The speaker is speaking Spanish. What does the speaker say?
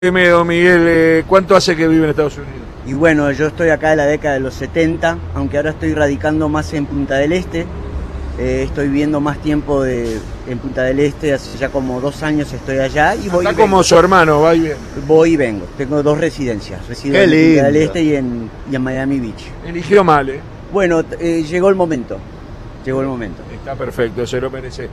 Dime, don Miguel, ¿cuánto hace que vive en Estados Unidos? Y bueno, yo estoy acá de la década de los 70, aunque ahora estoy radicando más en Punta del Este. Estoy viviendo más tiempo en Punta del Este, hace ya como 2 años estoy allá y voy Está y vengo. como su hermano, va y viene. Voy y vengo. Tengo 2 residencias. Resido Qué en Punta del lindo. Este y en Miami Beach. Eligió mal, ¿eh? Bueno, llegó el momento. Llegó el momento. Está perfecto, se lo merece.